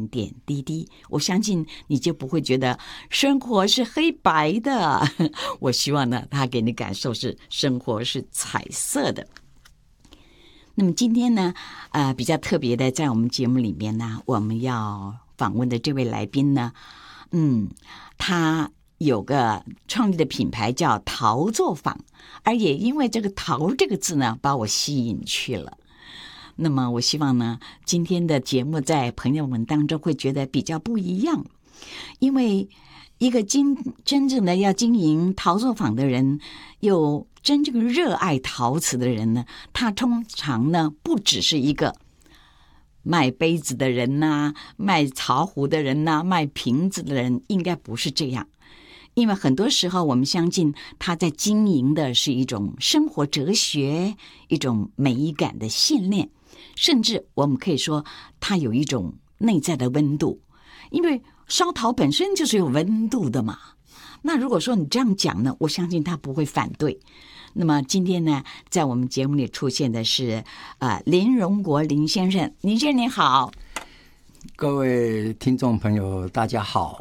点点滴滴，我相信你就不会觉得生活是黑白的。我希望呢，它给你感受是生活是彩色的。那么今天呢，比较特别的，在我们节目里面呢，我们要访问的这位来宾呢，他有个创立的品牌叫陶作坊，而也因为这个陶这个字呢，把我吸引去了。那么我希望呢，今天的节目在朋友们当中会觉得比较不一样，因为一个真正的要经营陶作坊的人，有真正热爱陶瓷的人呢，他通常呢不只是一个卖杯子的人呐，卖陶壶的人呐，卖瓶子的人，应该不是这样。因为很多时候我们相信他在经营的是一种生活哲学，一种美感的信念，甚至我们可以说它有一种内在的温度，因为烧陶本身就是有温度的嘛。那如果说你这样讲呢，我相信他不会反对。那么今天呢，在我们节目里出现的是林荣国林先生。林先生你好。 各位听众朋友大家好。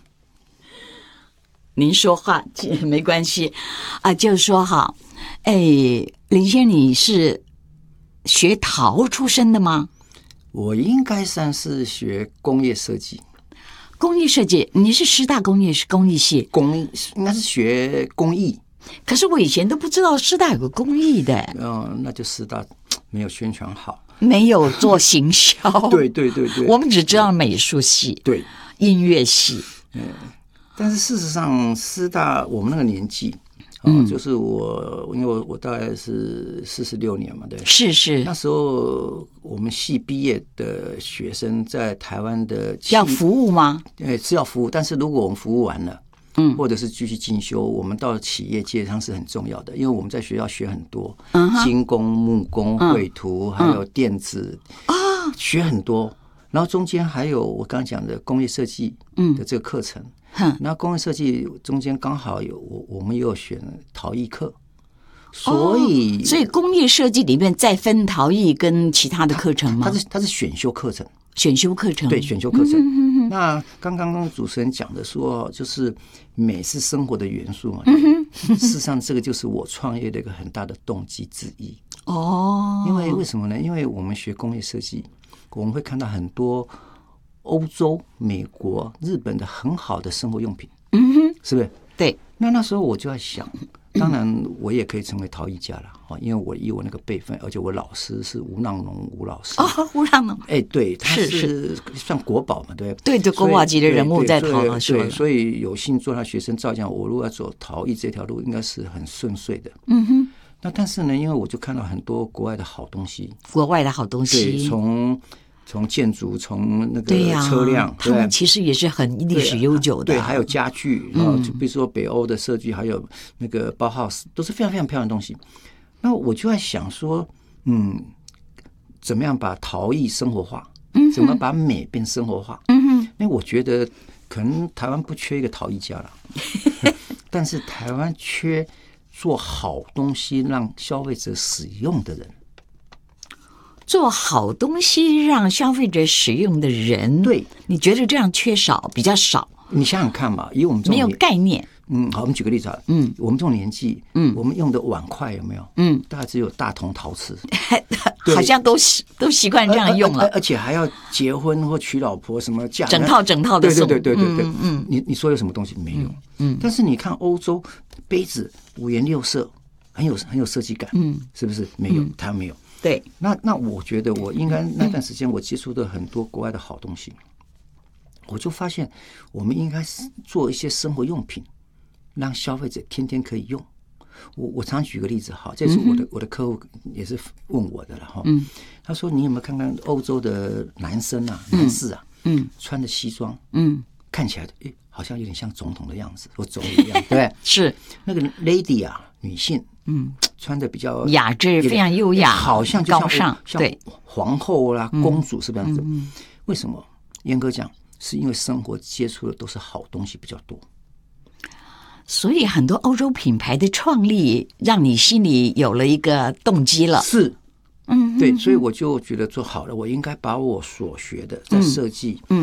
您说话没关系就是说哈，林先生你是学陶出身的吗？ 我应该算是学工业设计。 工业设计，你是师大工艺系？ 应该是学工艺。 可是我以前都不知道师大有个工艺的。 那就师大没有宣传好， 没有做行销。 对， 我们只知道美术系， 对， 音乐系。 但是事实上，师大我们那个年纪，就是因为我大概是46年嘛，对， 是。 那时候我们系毕业的学生在台湾的要服务吗？ 是要服务，但是如果我们服务完了，或者是继续进修，我们到企业界上是很重要的，因为我们在学校学很多，金工、木工、绘图，还有电子学很多。然后中间还有我刚刚讲的工业设计的这个课程。那工业设计中间刚好我们也有选陶艺课，所以工业设计里面再分陶艺跟其他的课程吗？ 它是选修课程。 对， 选修课程。那刚刚主持人讲的说，就是美是生活的元素嘛。事实上，这个就是我创业的一个很大的动机之一。因为什么呢？因为我们学工业设计，我们会看到很多欧洲、美国、日本的很好的生活用品，是不是？ 对。 那时候我就在想，当然我也可以成为陶艺家了，因为我以我那个辈分，而且我老师是吴浪农吴老师。 吴浪农， 对，他是算国宝嘛，对， 国宝级的人物在陶， 对，所以有幸做他学生，照讲我如果要走陶艺这条路，应该是很顺遂的。那但是呢，因为我就看到很多国外的好东西，对，从建筑，从那个车辆， 他们其实也是很历史悠久的。 对，还有家具，然后就比如说北欧的设计，还有那个包豪斯，都是非常非常漂亮的东西。那我就在想说，怎么样把陶艺生活化？怎么把美变生活化？因为我觉得可能台湾不缺一个陶艺家了，但是台湾缺做好东西让消费者使用的人。 做好东西让消费者使用的人， 对， 你觉得这样比较少？ 你想想看嘛，以我们这种没有概念。 好，我们举个例子啊，我们这种年纪，我们用的碗筷有没有？大概只有大同陶瓷， 好像都习惯这样用了， 而且还要结婚或娶老婆什么嫁， 整套的送。 对，你说有什么东西没有？但是你看欧洲杯子五颜六色，很有设计感，是不是？没有，台湾没有。 对， 那我觉得我应该那段时间我接触的很多国外的好东西，我就发现我们应该做一些生活用品，让消费者天天可以用。我常举个例子，好，这是我的客户也是问我的了哈。他说你有没有看看欧洲的男生啊，男士啊，穿的西装，看起来好像有点像总统的样子，或总理一样，对不对？ 是那个 lady 啊，女性。穿的比较雅致，非常优雅， 好像就高尚， 对，皇后啦、公主是不是这样子？为什么？严格讲，是因为生活接触的都是好东西比较多， 所以很多欧洲品牌的创立，让你心里有了一个动机了。 是，对，所以我就觉得做好了，我应该把我所学的在设计，